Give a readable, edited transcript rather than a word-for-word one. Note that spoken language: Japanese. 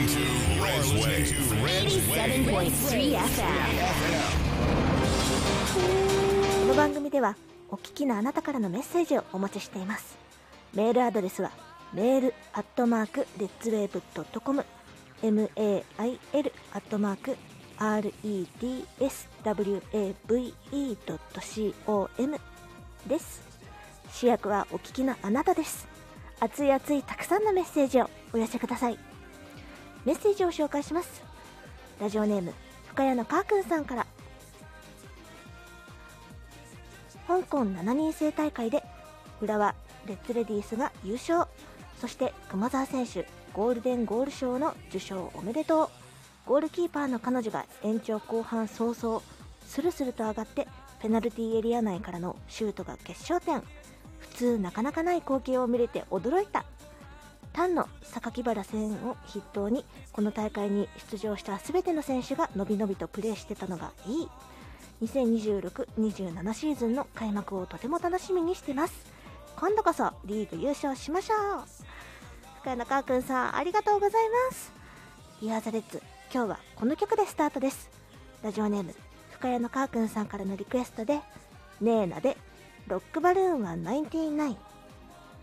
87.3 FM。 この番組ではお聞きのあなたからのメッセージをお待ちしています。メールアドレスはmail@redswave.com mail@redswave.com です。主役はお聞きのあなたです。熱い熱いたくさんのメッセージをお寄せください。メッセージを紹介します。ラジオネーム深谷のかーくんさんから。香港7人制大会で浦和レッズレディースが優勝、そして熊澤選手ゴールデンゴール賞の受賞おめでとう。ゴールキーパーの彼女が延長後半早々スルスルと上がってペナルティーエリア内からのシュートが決勝点。普通なかなかない光景を見れて驚いた。単の榊原戦を筆頭にこの大会に出場した全ての選手がのびのびとプレーしてたのがいい。2026-27シーズンの開幕をとても楽しみにしてます。今度こそリーグ優勝しましょう。深谷のかーくんさん、ありがとうございます。We are the Reds、今日はこの曲でスタートです。ラジオネーム深谷のかーくんさんからのリクエストで、ネーナでロックバルーンは99。